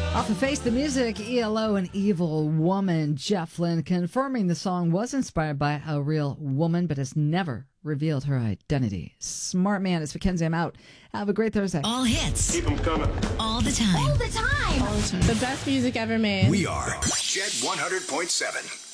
Off of Face the Music, ELO and Evil Woman, Jeff Lynne confirming the song was inspired by a real woman, but has never revealed her identity. Smart man, it's Mackenzie. I'm out. Have a great Thursday. All hits. Keep them coming. All the time. All the time. The best music ever made. We are Jet 100.7.